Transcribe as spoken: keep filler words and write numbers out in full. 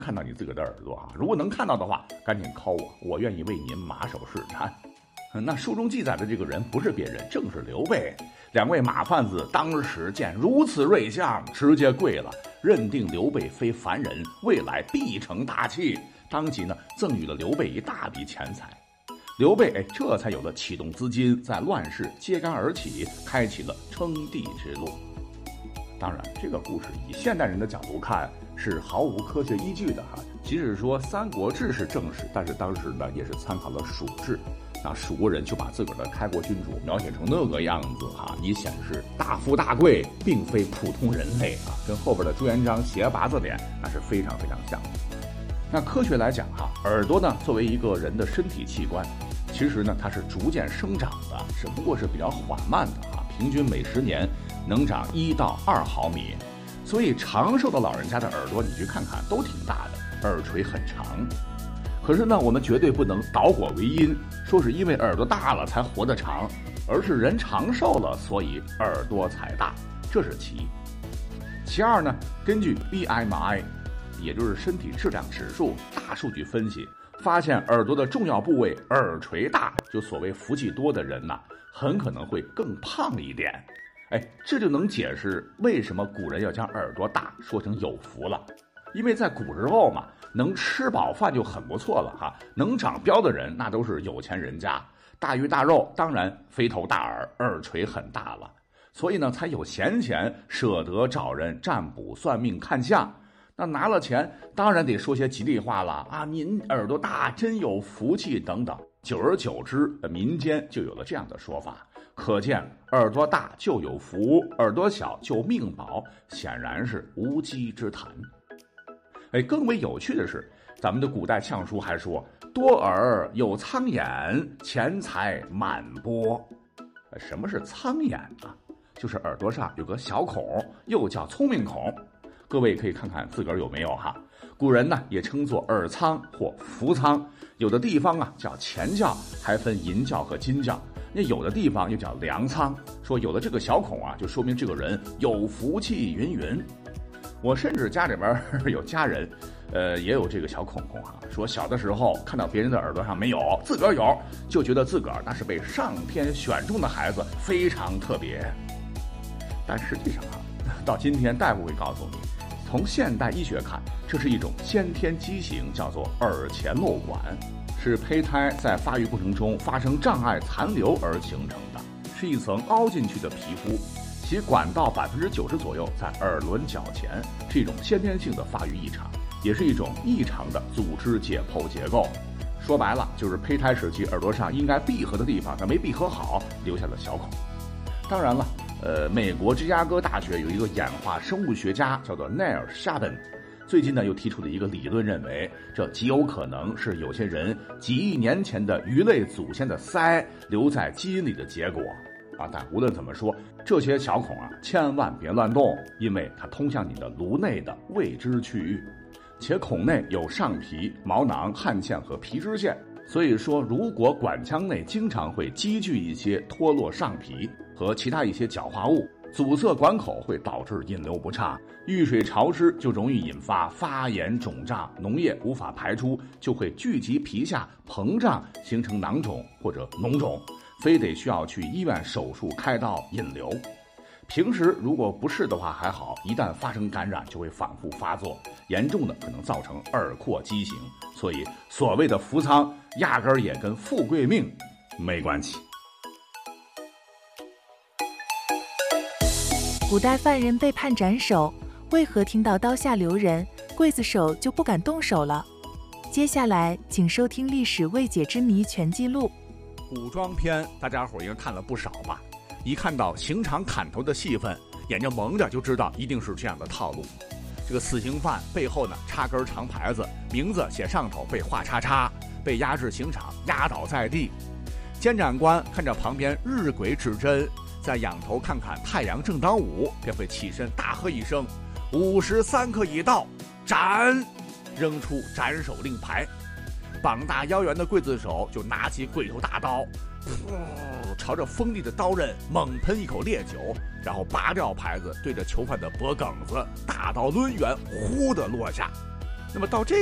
看到你自个儿的耳朵啊，如果能看到的话，赶紧 call 我，我愿意为您马首是瞻。那书中记载的这个人不是别人，正是刘备。两位马贩子当时见如此瑞相，直接跪了，认定刘备非凡人，未来必成大器，当即呢赠予了刘备一大笔钱财。刘备哎，这才有了启动资金，在乱世揭竿而起，开启了称帝之路。当然，这个故事以现代人的角度看是毫无科学依据的哈。即使说《三国志》是正史，但是当时呢也是参考了蜀志。那蜀国人就把自个儿的开国君主描写成那个样子哈，以显示大富大贵并非普通人类啊，跟后边的朱元璋斜拔子脸那是非常非常像的。那科学来讲哈，耳朵呢作为一个人的身体器官，其实呢它是逐渐生长的，只不过是比较缓慢的哈，平均每十年能长一到二毫米。所以长寿的老人家的耳朵你去看看都挺大的，耳垂很长。可是呢，我们绝对不能倒果为因，说是因为耳朵大了才活得长，而是人长寿了，所以耳朵才大，这是其一。其二呢，根据 B M I， 也就是身体质量指数大数据分析，发现耳朵的重要部位耳垂大，就所谓福气多的人呐、啊，很可能会更胖一点。哎，这就能解释为什么古人要将耳朵大说成有福了。因为在古时候嘛，能吃饱饭就很不错了哈，能长膘的人那都是有钱人家，大鱼大肉当然肥头大耳，耳垂很大了，所以呢才有闲钱舍得找人占卜算命看相。那拿了钱当然得说些吉利话了啊，您耳朵大真有福气等等。久而久之，民间就有了这样的说法，可见耳朵大就有福，耳朵小就命薄，显然是无稽之谈。哎，更为有趣的是，咱们的古代相书还说多耳有苍眼，钱财满钵。什么是苍眼啊？就是耳朵上有个小孔，又叫聪明孔。各位可以看看自个儿有没有哈。古人呢也称作耳仓或福仓，有的地方啊叫钱窖，还分银窖和金窖。那有的地方又叫粮仓，说有了这个小孔啊，就说明这个人有福气云云。我甚至家里边有家人，呃，也有这个小孔孔哈、啊。说小的时候看到别人的耳朵上没有，自个儿有，就觉得自个儿那是被上天选中的孩子，非常特别。但实际上啊，到今天大夫会告诉你，从现代医学看，这是一种先天畸形，叫做耳前漏管，是胚胎在发育过程中发生障碍残留而形成的，是一层凹进去的皮肤。其管道百分之九十左右在耳轮角前，是一种先天性的发育异常，也是一种异常的组织解剖结构。说白了，就是胚胎时期耳朵上应该闭合的地方，它没闭合好，留下了小孔。当然了，呃，美国芝加哥大学有一个演化生物学家叫做奈尔·夏本，最近呢又提出了一个理论，认为这极有可能是有些人几亿年前的鱼类祖先的鳃留在基因里的结果。啊，但无论怎么说，这些小孔啊，千万别乱动，因为它通向你的颅内的未知区域，且孔内有上皮、毛囊、汗腺和皮脂腺，所以说，如果管腔内经常会积聚一些脱落上皮和其他一些角化物，阻塞管口会导致引流不畅，遇水潮湿就容易引发发炎肿胀，脓液无法排出，就会聚集皮下膨胀，形成囊肿或者脓肿。非得需要去医院手术开刀引流。平时如果不是的话还好，一旦发生感染就会反复发作，严重的可能造成耳廓畸形。所以所谓的福仓压根儿也跟富贵命没关系。 古代犯人被判斩首，为何听到刀下留人，刽子手就不敢动手了？接下来请收听历史未解之谜全记录。 古装片大家伙应该看了不少吧，一看到刑场砍头的戏份，眼睛蒙着就知道一定是这样的套路。这个死刑犯背后呢插根长牌子，名字写上头被画叉叉，被押至刑场压倒在地。监斩官看着旁边日晷指针，再仰头看看太阳正当午，便会起身大喝一声：午时三刻已到，斩！扔出斩首令牌。膀大腰圆的刽子手就拿起鬼头大刀，朝着锋利的刀刃猛喷一口烈酒，然后拔掉牌子，对着囚犯的脖梗子大刀抡圆，呼地落下。 那么到这